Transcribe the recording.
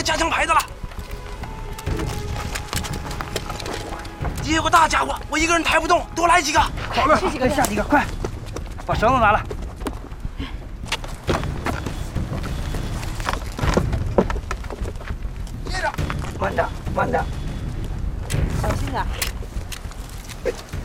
加强牌子了。底下有个大家伙，我一个人抬不动，多来几个。 好嘞，下几个，快，把绳子拿来。接着，慢点，慢点， 小心点。